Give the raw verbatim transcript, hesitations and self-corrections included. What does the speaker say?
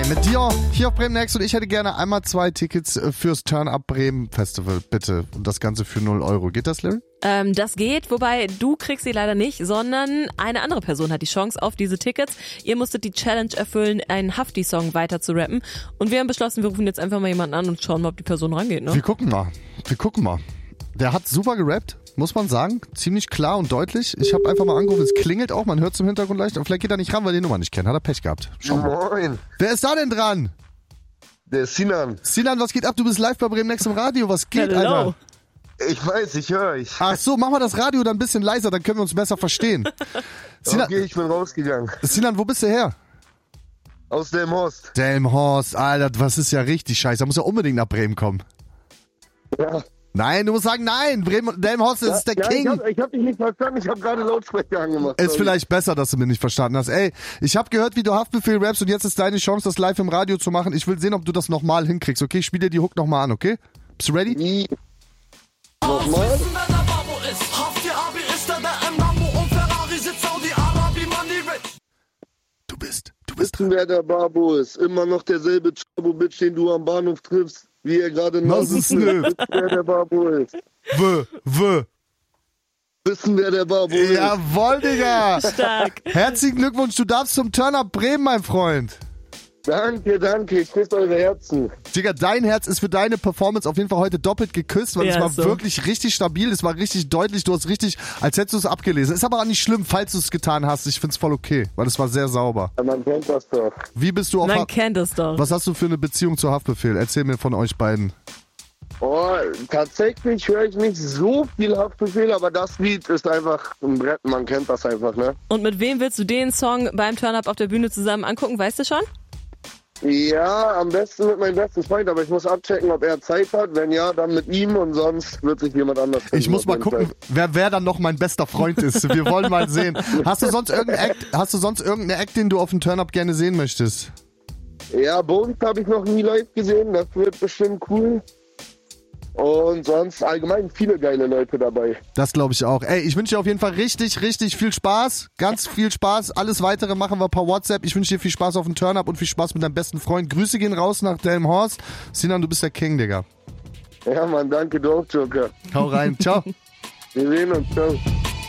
Mit dir hier auf Bremen Next und ich hätte gerne einmal zwei Tickets fürs Turn-Up Bremen Festival, bitte. Und das Ganze für null Euro. Geht das, Larry? Ähm, das geht, wobei du kriegst sie leider nicht, sondern eine andere Person hat die Chance auf diese Tickets. Ihr musstet die Challenge erfüllen, einen Hafti-Song weiter zu rappen. Und wir haben beschlossen, wir rufen jetzt einfach mal jemanden an und schauen mal, ob die Person rangeht, ne? Wir gucken mal. Wir gucken mal. Der hat super gerappt, muss man sagen. Ziemlich klar und deutlich. Ich habe einfach mal angerufen, es klingelt auch, man hört es im Hintergrund leicht. Und vielleicht geht er nicht ran, weil er die Nummer nicht kennt. Hat er Pech gehabt. Schau mal. Moin. Wer ist da denn dran? Der ist Sinan. Sinan, was geht ab? Du bist live bei Bremen Next im Radio. Was geht, Hello. Alter? Ich weiß, ich höre euch. Ach so, mach mal das Radio dann ein bisschen leiser, dann können wir uns besser verstehen. Sinan, Okay, ich bin rausgegangen. Sinan, wo bist du her? Aus Delmhorst. Delmhorst, Alter, was ist ja richtig scheiße. Da muss ja unbedingt nach Bremen kommen. Ja. Nein, du musst sagen, nein, Bremen, Delmhorst ist der ja, King. Ich hab, ich hab dich nicht verstanden, ich habe gerade Lautsprecher angemacht. Ist sorry. vielleicht besser, dass du mich nicht verstanden hast. Ey, ich habe gehört, wie du Haftbefehl rappst und jetzt ist deine Chance, das live im Radio zu machen. Ich will sehen, ob du das nochmal hinkriegst, okay? Ich spiel dir die Hook nochmal an, okay? Bist du ready? Wie? Nochmal? Du bist, du bist Wissen, wer der Babo ist? Immer noch derselbe Chabo-Bitch, den du am Bahnhof triffst, wie er gerade Was ist Wissen, ne? wer der Babo ist? W, w. Wissen, wer der Babo ist? Jawohl, Digga. Stark. Herzlichen Glückwunsch, du darfst zum Turn-Up Bremen, mein Freund. Danke, danke, ich küsse eure Herzen. Digga, dein Herz ist für deine Performance auf jeden Fall heute doppelt geküsst, weil Ja, es war so. wirklich richtig stabil, es war richtig deutlich, du hast richtig, als hättest du es abgelesen. Ist aber auch nicht schlimm, falls du es getan hast, ich find's voll okay, weil es war sehr sauber. Ja, man kennt das doch. Wie bist du auf Man Ha- kennt es doch. Was hast du für eine Beziehung zu Haftbefehl? Erzähl mir von euch beiden. Oh, tatsächlich höre ich nicht so viel Haftbefehl, aber das Lied ist einfach ein Brett, man kennt das einfach, ne? Und mit wem willst du den Song beim Turn-Up auf der Bühne zusammen angucken, weißt du schon? Ja, am besten mit meinem besten Freund, aber ich muss abchecken, ob er Zeit hat. Wenn ja, dann mit ihm und sonst wird sich jemand anders finden. Ich muss auf mal jeden gucken, Fall. wer, wer dann noch mein bester Freund ist. Wir wollen mal sehen. Hast du sonst irgendeinen Act, hast du sonst irgendeinen Act, den du auf dem Turn-Up gerne sehen möchtest? Ja, Bones habe ich noch nie live gesehen, das wird bestimmt cool. Und sonst allgemein viele geile Leute dabei. Das glaube ich auch. Ey, ich wünsche dir auf jeden Fall richtig, richtig viel Spaß. Ganz viel Spaß. Alles Weitere machen wir per WhatsApp. Ich wünsche dir viel Spaß auf dem Turn-Up und viel Spaß mit deinem besten Freund. Grüße gehen raus nach Delmhorst. Sinan, du bist der King, Digga. Ja, Mann, danke, du auch, Joker. Hau rein. Ciao. Wir sehen uns, ciao.